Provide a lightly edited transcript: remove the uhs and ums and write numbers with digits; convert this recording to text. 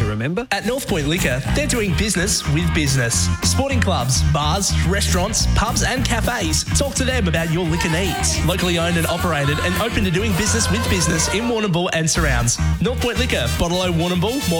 remember? At North Point Liquor, they're doing business with business. Sporting clubs, bars, restaurants, pubs and cafes. Talk to them about your liquor needs. Locally owned and operated and open to doing business with business in Warrnambool and surrounds. North Point Liquor, Bottle O Warrnambool,